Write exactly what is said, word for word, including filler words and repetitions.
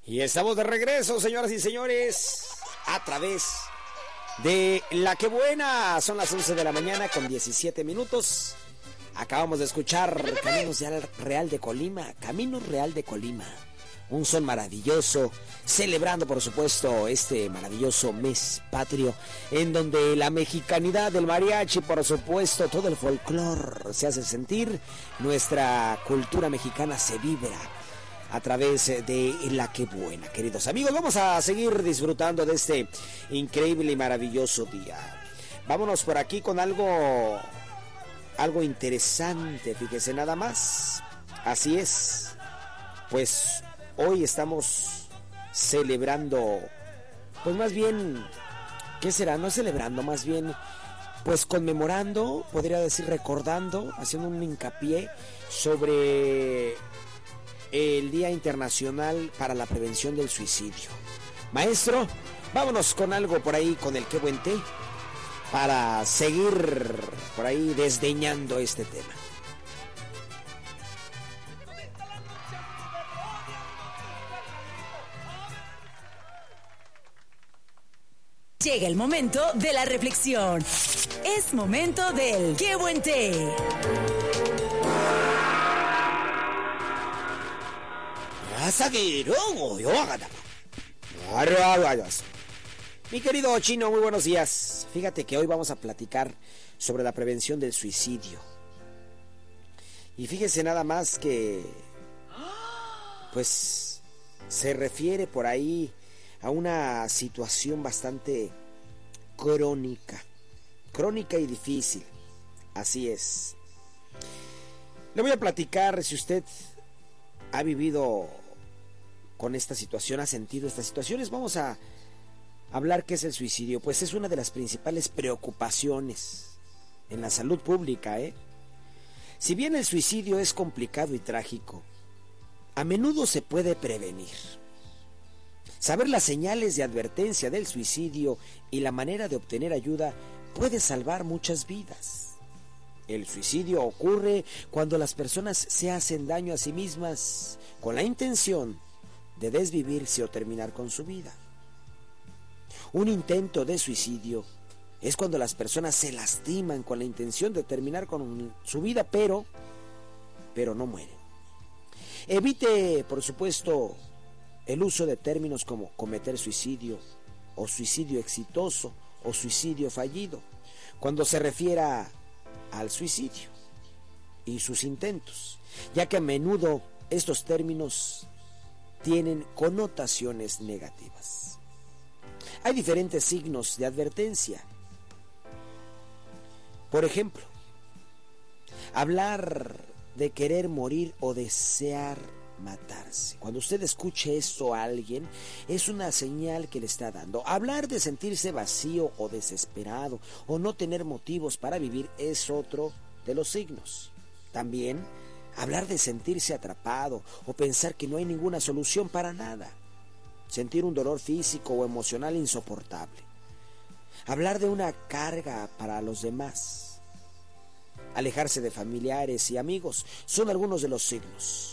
Y estamos de regreso, señoras y señores, a través de La Que Buena. Son las once de la mañana con diecisiete minutos. Acabamos de escuchar Caminos Real de Colima, Caminos Real de Colima. Un son maravilloso, celebrando por supuesto este maravilloso mes patrio, en donde la mexicanidad del mariachi, por supuesto, todo el folclore se hace sentir, nuestra cultura mexicana se vibra a través de La Que Buena. Queridos amigos, vamos a seguir disfrutando de este increíble y maravilloso día. Vámonos por aquí con algo, algo interesante, fíjese nada más. Así es, pues hoy estamos celebrando, pues más bien, ¿qué será? No celebrando, más bien, pues conmemorando, podría decir recordando, haciendo un hincapié sobre el Día Internacional para la Prevención del Suicidio. Maestro, vámonos con algo por ahí, con el Qué Buen Té, para seguir por ahí desdeñando este tema. Llega el momento de la reflexión. Es momento del Qué Buen Té. Mi querido Chino, muy buenos días. Fíjate que hoy vamos a platicar sobre la prevención del suicidio. Y fíjese nada más que, pues, se refiere por ahí a una situación bastante crónica, crónica y difícil. Así es. Le voy a platicar, si usted ha vivido con esta situación, ha sentido estas situaciones, vamos a hablar qué es el suicidio. Pues es una de las principales preocupaciones en la salud pública, ¿eh? Si bien el suicidio es complicado y trágico, a menudo se puede prevenir. Saber las señales de advertencia del suicidio y la manera de obtener ayuda puede salvar muchas vidas. El suicidio ocurre cuando las personas se hacen daño a sí mismas con la intención de desvivirse o terminar con su vida. Un intento de suicidio es cuando las personas se lastiman con la intención de terminar con su vida, pero, pero no mueren. Evite, por supuesto, el uso de términos como cometer suicidio, o suicidio exitoso, o suicidio fallido, cuando se refiera al suicidio y sus intentos, ya que a menudo estos términos tienen connotaciones negativas. Hay diferentes signos de advertencia. Por ejemplo, hablar de querer morir o desear matarse. Cuando usted escuche esto a alguien, es una señal que le está dando. Hablar de sentirse vacío o desesperado o no tener motivos para vivir es otro de los signos. También hablar de sentirse atrapado o pensar que no hay ninguna solución para nada. Sentir un dolor físico o emocional insoportable. Hablar de una carga para los demás. Alejarse de familiares y amigos son algunos de los signos.